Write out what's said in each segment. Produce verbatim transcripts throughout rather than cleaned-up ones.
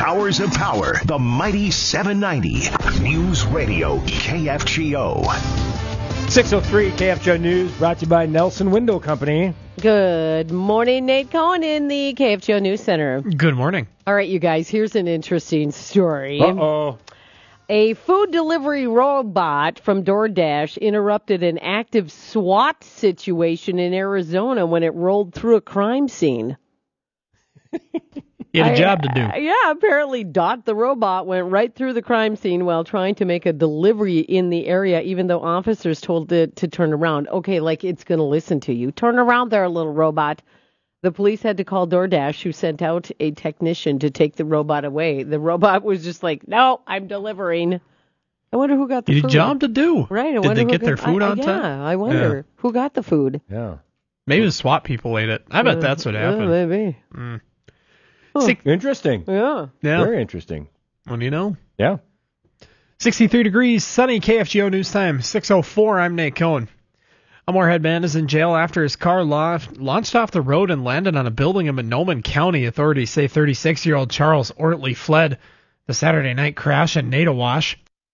Powers of Power, the mighty seven ninety News Radio K F G O. six oh three K F G O News, brought to you by Nelson Window Company. Good morning, Nate Cohen in the K F G O News Center. Good morning. All right, you guys, here's an interesting story. Uh-oh. A food delivery robot from DoorDash interrupted an active SWAT situation in Arizona when it rolled through a crime scene. You had a I, job to do. Uh, yeah, apparently Dot the robot went right through the crime scene while trying to make a delivery in the area, even though officers told it to turn around. Okay, like it's going to listen to you. Turn around there, little robot. The police had to call DoorDash, who sent out a technician to take the robot away. The robot was just like, no, I'm delivering. I wonder who got the You food. had a job to do. Right. I Did wonder they who get got, their food I, on I, time? Yeah, I wonder Yeah. who got the food. Yeah. Maybe the SWAT people ate it. I bet Uh, that's what uh, happened. maybe. Mm. Huh. Six, Interesting. Yeah. yeah. Very interesting. Well, you know. Yeah. sixty-three degrees, sunny, K F G O News Time. six oh four, I'm Nate Cohen. A Moorhead man is in jail after his car la- launched off the road and landed on a building in Monoman County. Authorities say thirty-six-year-old Charles Ortley fled the Saturday night crash in Nadawash,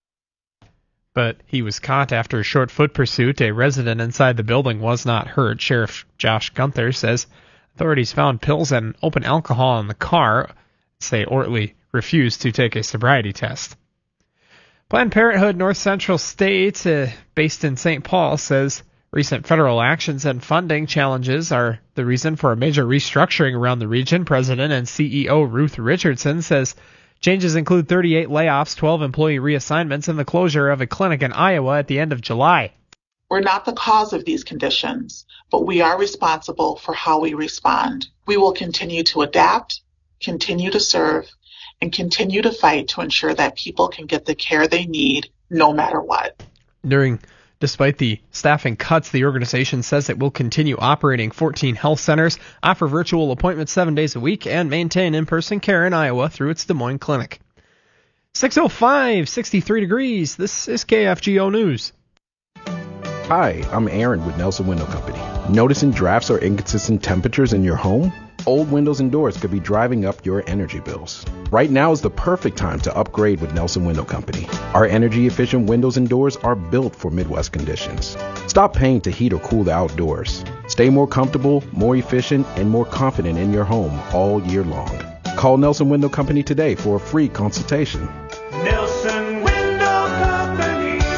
but he was caught after a short foot pursuit. A resident inside the building was not hurt. Sheriff Josh Gunther says authorities found pills and open alcohol in the car. Say Ortley refused to take a sobriety test. Planned Parenthood North Central State, uh, based in Saint Paul, says recent federal actions and funding challenges are the reason for a major restructuring around the region. President and C E O Ruth Richardson says changes include thirty-eight layoffs, twelve employee reassignments, and the closure of a clinic in Iowa at the end of July. We're not the cause of these conditions, but we are responsible for how we respond. We will continue to adapt, continue to serve, and continue to fight to ensure that people can get the care they need no matter what. During Despite the staffing cuts, the organization says it will continue operating fourteen health centers, offer virtual appointments seven days a week, and maintain in-person care in Iowa through its Des Moines clinic. six oh five, sixty-three degrees. This is K F G O News. Hi, I'm Aaron with Nelson Window Company. Noticing drafts or inconsistent temperatures in your home? Old windows and doors could be driving up your energy bills. Right now is the perfect time to upgrade with Nelson Window Company. Our energy-efficient windows and doors are built for Midwest conditions. Stop paying to heat or cool the outdoors. Stay more comfortable, more efficient, and more confident in your home all year long. Call Nelson Window Company today for a free consultation. Nelson Window Company.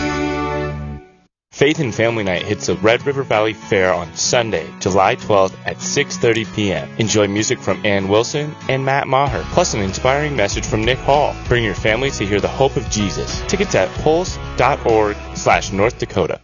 Faith and Family Night hits the Red River Valley Fair on Sunday, July twelfth at six thirty p.m. Enjoy music from Ann Wilson and Matt Maher, plus an inspiring message from Nick Hall. Bring your family to hear the hope of Jesus. Tickets at pulse.org slash North Dakota.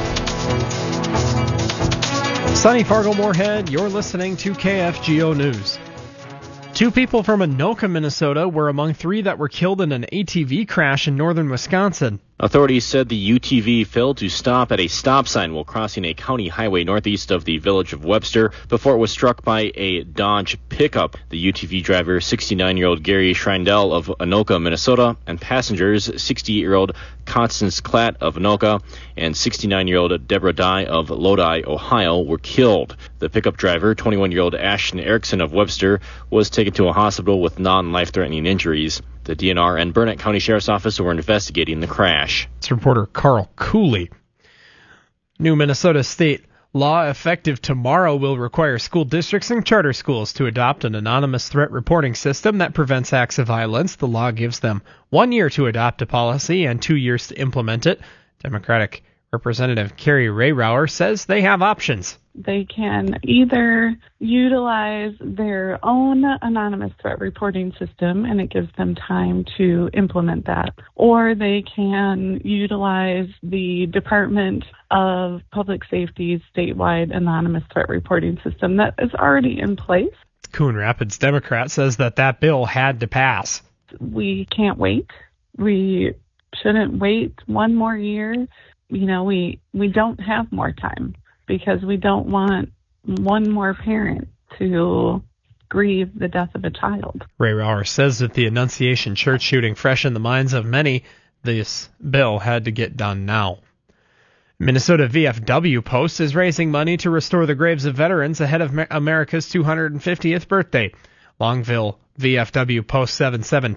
Sunny Fargo Moorhead, you're listening to K F G O News. Two people from Anoka, Minnesota were among three that were killed in an A T V crash in northern Wisconsin. Authorities said the U T V failed to stop at a stop sign while crossing a county highway northeast of the village of Webster before it was struck by a Dodge pickup. The U T V driver, sixty-nine-year-old Gary Schreindel of Anoka, Minnesota, and passengers, sixty-eight-year-old Constance Klatt of Anoka and sixty-nine-year-old Deborah Dye of Lodi, Ohio, were killed. The pickup driver, twenty-one-year-old Ashton Erickson of Webster, was taken to a hospital with non-life-threatening injuries. The D N R and Burnett County Sheriff's Office were investigating the crash. It's reporter Carl Cooley. New Minnesota state law effective tomorrow will require school districts and charter schools to adopt an anonymous threat reporting system that prevents acts of violence. The law gives them one year to adopt a policy and two years to implement it. Democratic Representative Carrie Rayrauer says they have options. They can either utilize their own anonymous threat reporting system, and it gives them time to implement that, or they can utilize the Department of Public Safety's statewide anonymous threat reporting system that is already in place. Coon Rapids Democrat says that that bill had to pass. We can't wait. We shouldn't wait one more year. You know, we, we don't have more time, because we don't want one more parent to grieve the death of a child. Rayrauer says that the Annunciation Church shooting fresh in the minds of many, this bill had to get done now. Minnesota V F W Post is raising money to restore the graves of veterans ahead of America's two hundred fiftieth birthday. Longville V F W Post seven seven